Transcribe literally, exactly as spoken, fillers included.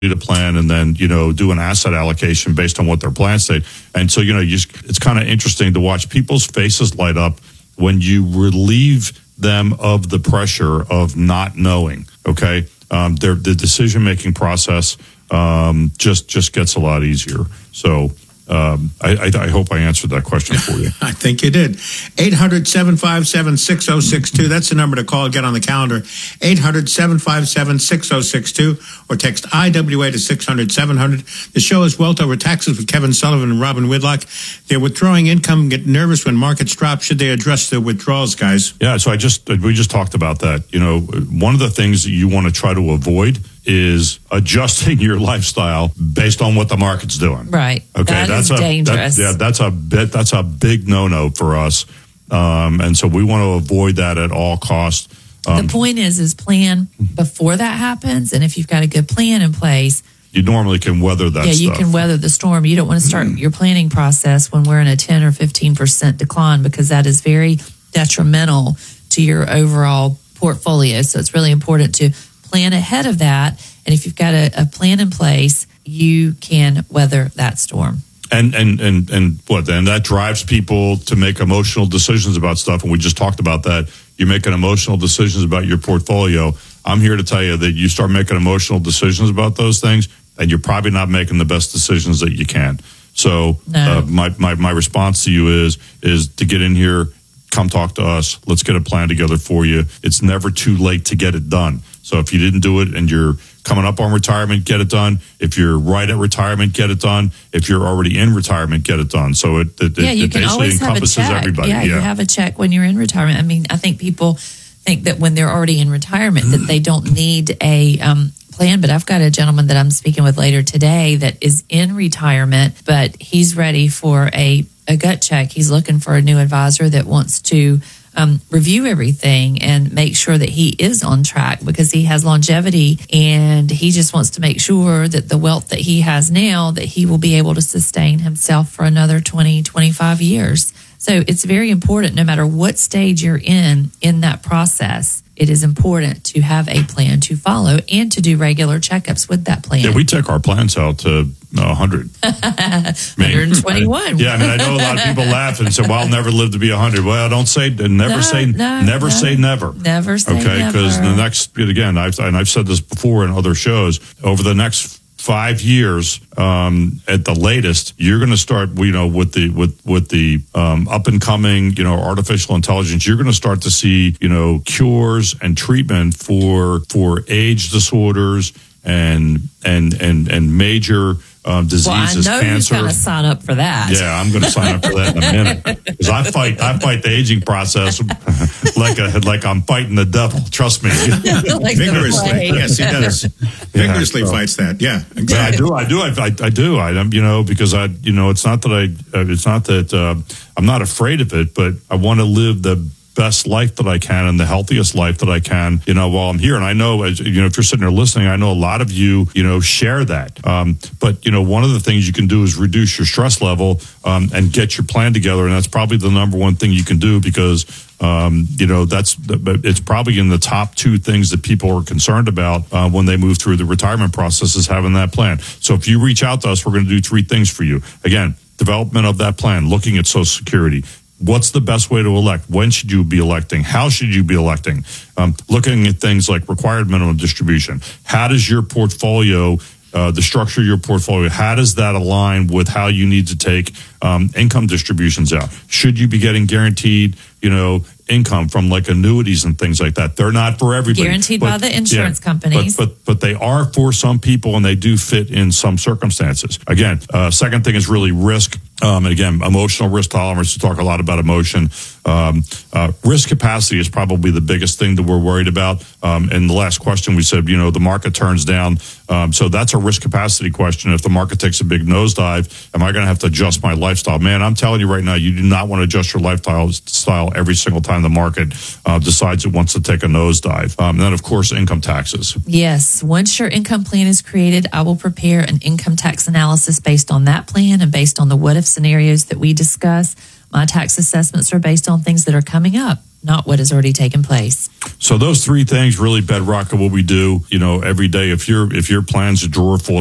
to plan and then, you know, do an asset allocation based on what their plan state. And so, you know, you just, it's kind of interesting to watch people's faces light up when you relieve them of the pressure of not knowing. Okay. Um, their, the decision-making process um, just, just gets a lot easier. So, Um, I, I, I hope I answered that question for you. I think you did. eight hundred, seven five seven, six oh six two. That's the number to call. Get on the calendar. eight hundred, seven five seven, six oh six two or text I W A to six hundred, seven hundred. The show is Wealth Over Taxes with Kevin Sullivan and Robin Whitlock. They're withdrawing income, get nervous when markets drop. Should they address the withdrawals, guys? Yeah, so I just we just talked about that. You know, one of the things that you want to try to avoid is adjusting your lifestyle based on what the market's doing. Right. Okay. That that's is a, dangerous. That, yeah, that's a bit. That's a big no-no for us, um, and so we want to avoid that at all costs. Um, the point is, is plan before that happens, and if you've got a good plan in place, you normally can weather that. Yeah, stuff. you can weather the storm. You don't want to start your planning process when we're in a ten or fifteen percent decline, because that is very detrimental to your overall portfolio. So it's really important to plan ahead of that. And if you've got a, a plan in place, you can weather that storm. And and and and what then? That drives people to make emotional decisions about stuff. And we just talked about that. You're making emotional decisions about your portfolio. I'm here to tell you that you start making emotional decisions about those things, and you're probably not making the best decisions that you can. So no. uh, my, my my response to you is is to get in here, come talk to us. Let's get a plan together for you. It's never too late to get it done. So if you didn't do it and you're coming up on retirement, get it done. If you're right at retirement, get it done. If you're already in retirement, get it done. So it, it, yeah, you it can basically always have a encompasses check. everybody. Yeah, Yeah, you have a check when you're in retirement. I mean, I think people think that when they're already in retirement that they don't need a um, plan. But I've got a gentleman that I'm speaking with later today that is in retirement, but he's ready for a, a gut check. He's looking for a new advisor that wants to Um, review everything and make sure that he is on track, because he has longevity and he just wants to make sure that the wealth that he has now, that he will be able to sustain himself for another twenty, twenty-five years. So it's very important, no matter what stage you're in, in that process, it is important to have a plan to follow and to do regular checkups with that plan. Yeah, we take our plans out to one hundred. one hundred twenty-one. I, yeah, I mean, I know a lot of people laugh and say, well, I'll never live to be one hundred. Well, don't say, never no, say, no, never no. say never. Never say okay? never. Because the next, again, I've, and I've said this before in other shows, over the next five years, um, at the latest, you're going to start, you know, with the with with the um, up and coming, you know, artificial intelligence. You're going to start to see, you know, cures and treatment for for age disorders and and and and major um, diseases, well, I know cancer. You're going to sign up for that. Yeah, I'm going to sign up for that in a minute, because I fight I fight the aging process like a like I'm fighting the devil. Trust me, like vigorously. Yes, he does. Vigorously yeah, so. fights that. Yeah, exactly. Yeah, I do. I do. I, I, I do. I you know because I you know it's not that I uh, it's not that uh, I'm not afraid of it, but I want to live the best life that I can and the healthiest life that I can, you know, while I'm here. And I know, as you know, if you're sitting there listening, I know a lot of you, you know, share that. Um, but, you know, one of the things you can do is reduce your stress level um, and get your plan together. And that's probably the number one thing you can do, because, um, you know, that's, it's probably in the top two things that people are concerned about uh, when they move through the retirement process, is having that plan. So if you reach out to us, we're going to do three things for you. Again, development of that plan, looking at Social Security. What's the best way to elect? When should you be electing? How should you be electing? Um, looking at things like required minimum distribution. How does your portfolio, uh, the structure of your portfolio, how does that align with how you need to take um, income distributions out? Should you be getting guaranteed, you know, income from like annuities and things like that? They're not for everybody. Guaranteed but, by the insurance yeah, companies. But, but but they are for some people, and they do fit in some circumstances. Again, uh, second thing is really risk. Um, and again, emotional risk tolerance. We talk a lot about emotion. Um, uh, risk capacity is probably the biggest thing that we're worried about. Um, in the last question, we said, you know, the market turns down. Um, so that's a risk capacity question. If the market takes a big nosedive, am I going to have to adjust my lifestyle? Man, I'm telling you right now, you do not want to adjust your lifestyle style every single time the market uh, decides it wants to take a nosedive. Um, and then, of course, income taxes. Yes. Once your income plan is created, I will prepare an income tax analysis based on that plan and based on the what if scenarios that we discuss. My tax assessments are based on things that are coming up, not what has already taken place. So those three things really bedrock of what we do, you know, every day. If your if your plan's a drawer full of